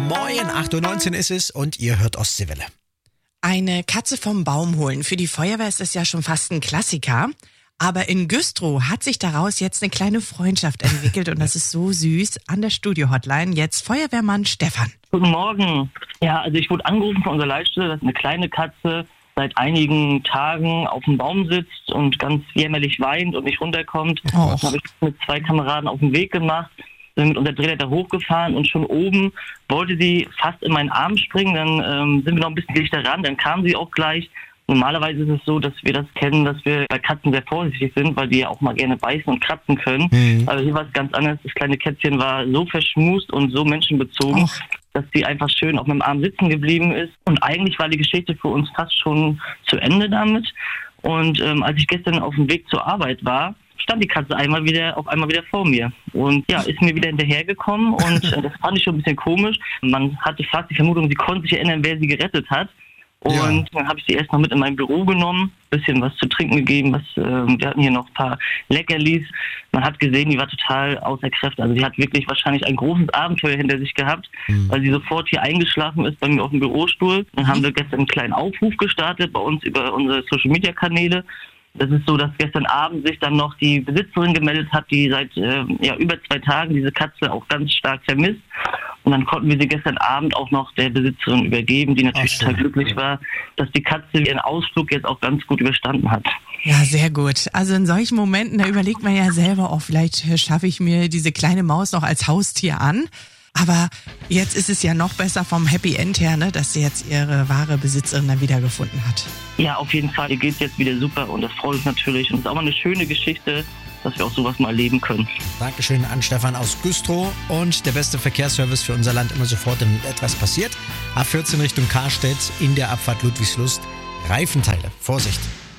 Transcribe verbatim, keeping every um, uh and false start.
Moin, acht Uhr neunzehn ist es und ihr hört Ostseewelle. Eine Katze vom Baum holen. Für die Feuerwehr ist das ja schon fast ein Klassiker. Aber in Güstrow hat sich daraus jetzt eine kleine Freundschaft entwickelt und das ist so süß. An der Studio-Hotline jetzt Feuerwehrmann Stefan. Guten Morgen. Ja, also ich wurde angerufen von unserer Leitstelle, dass eine kleine Katze seit einigen Tagen auf dem Baum sitzt und ganz jämmerlich weint und nicht runterkommt. Oh. Das habe ich mit zwei Kameraden auf den Weg gemacht, sind mit unserer Drehleiter hochgefahren und schon oben wollte sie fast in meinen Arm springen. Dann ähm, sind wir noch ein bisschen dichter ran, dann kam sie auch gleich. Normalerweise ist es so, dass wir das kennen, dass wir bei Katzen sehr vorsichtig sind, weil die ja auch mal gerne beißen und kratzen können. Mhm. Aber hier war es ganz anders. Das kleine Kätzchen war so verschmust und so menschenbezogen, Och. dass sie einfach schön auf meinem Arm sitzen geblieben ist. Und eigentlich war die Geschichte für uns fast schon zu Ende damit. Und ähm, als ich gestern auf dem Weg zur Arbeit war, stand die Katze einmal wieder auf einmal wieder vor mir und ja, ist mir wieder hinterhergekommen und äh, das fand ich schon ein bisschen komisch. Man hatte fast die Vermutung, sie konnte sich erinnern, wer sie gerettet hat. Und ja. dann habe ich sie erst noch mit in mein Büro genommen, bisschen was zu trinken gegeben, was äh, wir hatten hier noch ein paar Leckerlis. Man hat gesehen, die war total außer Kräfte. Also sie hat wirklich wahrscheinlich ein großes Abenteuer hinter sich gehabt, mhm. weil sie sofort hier eingeschlafen ist bei mir auf dem Bürostuhl. Dann haben wir gestern einen kleinen Aufruf gestartet bei uns über unsere Social-Media-Kanäle. Das ist so, dass gestern Abend sich dann noch die Besitzerin gemeldet hat, die seit äh, ja, über zwei Tagen diese Katze auch ganz stark vermisst. Und dann konnten wir sie gestern Abend auch noch der Besitzerin übergeben, die natürlich total glücklich war, dass die Katze ihren Ausflug jetzt auch ganz gut überstanden hat. Ja, sehr gut. Also in solchen Momenten, da überlegt man ja selber, oh, vielleicht schaffe ich mir diese kleine Maus noch als Haustier an. Aber jetzt ist es ja noch besser vom Happy End her, ne, dass sie jetzt ihre wahre Besitzerin dann wiedergefunden hat. Ja, auf jeden Fall. Ihr geht's jetzt wieder super und das freut uns natürlich. Und es ist auch mal eine schöne Geschichte, dass wir auch sowas mal erleben können. Dankeschön an Stefan aus Güstrow und der beste Verkehrsservice für unser Land immer sofort, wenn etwas passiert. A vierzehn Richtung Karstedt in der Abfahrt Ludwigslust. Reifenteile. Vorsicht!